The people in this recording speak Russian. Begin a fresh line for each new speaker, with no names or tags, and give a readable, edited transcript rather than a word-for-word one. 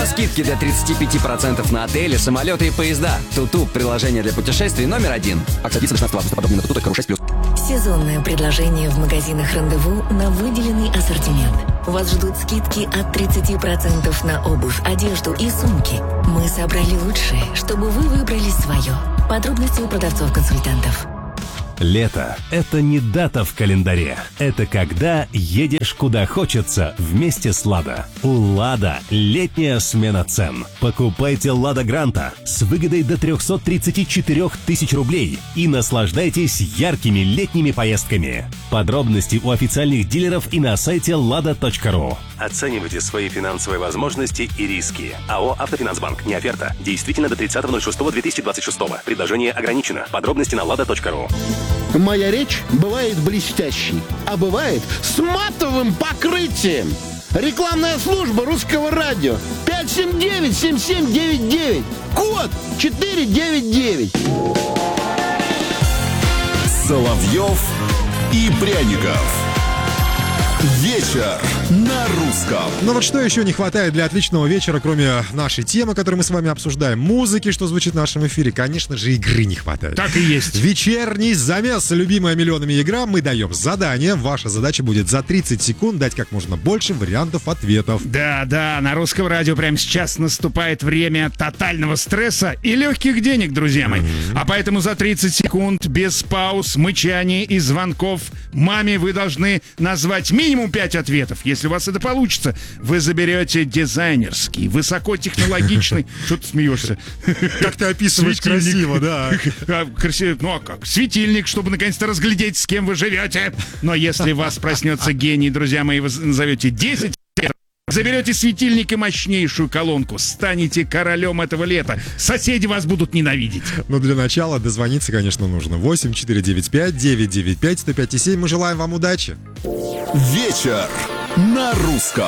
Скидки до 35% на отели, самолеты и поезда. Туту – приложение для путешествий номер 1. Акция длится 16 августа. Подробнее на tutu.ru 6+.
Сезонное предложение в магазинах «Рандеву» на выделенный ассортимент. Вас ждут скидки от 30% на обувь, одежду и сумки. Мы собрали лучшее, чтобы вы выбрали свое. Подробности у продавцов-консультантов.
Лето – это не дата в календаре. Это когда едешь куда хочется вместе с «Лада». У «Лада» летняя смена цен. Покупайте «Лада Гранта» с выгодой до 334 тысяч рублей и наслаждайтесь яркими летними поездками. Подробности у официальных дилеров и на сайте lada.ru. Оценивайте свои финансовые возможности и риски. АО «Автофинансбанк». Не оферта. Действительно до 30.06.2026. Предложение ограничено. Подробности на lada.ru.
Моя речь бывает блестящей, а бывает с матовым покрытием. Рекламная служба русского радио 579-7799. Код 499.
Соловьев и Пряников. Вечер на русском.
Ну вот что еще не хватает для отличного вечера, кроме нашей темы, которую мы с вами обсуждаем, музыки, что звучит в нашем эфире, конечно же, игры не хватает.
Так и есть.
Вечерний замес, любимая миллионами игра. Мы даем задание. Ваша задача будет за 30 секунд дать как можно больше вариантов ответов.
Да, на русском радио прямо сейчас наступает время тотального стресса и легких денег, друзья мои. А поэтому за 30 секунд, без пауз, мычаний и звонков маме вы должны назвать минимум 5 ответов. Если у вас это получится, вы заберете дизайнерский, высокотехнологичный... Что ты смеешься?
Как ты описываешь красиво, да.
Красиво, ну а как? Светильник, чтобы наконец-то разглядеть, с кем вы живете. Но если у вас проснется гений, друзья мои, вы назовете 10, заберете светильник и мощнейшую колонку, станете королем этого лета. Соседи вас будут ненавидеть.
Но для начала дозвониться, конечно, нужно. 8-495-995-105-7. Мы желаем вам удачи.
Вечер на русском.